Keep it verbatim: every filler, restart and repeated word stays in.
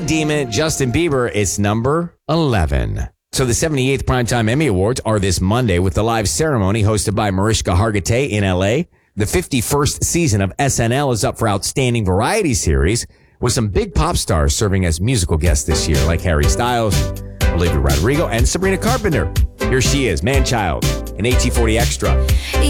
demon, Justin Bieber, it's number eleven. So the seventy-eighth Primetime Emmy Awards are this Monday with the live ceremony hosted by Mariska Hargitay in L A. The fifty-first season of S N L is up for Outstanding Variety Series, with some big pop stars serving as musical guests this year, like Harry Styles, Olivia Rodrigo, and Sabrina Carpenter. Here she is, Man-Child, in AT forty Extra.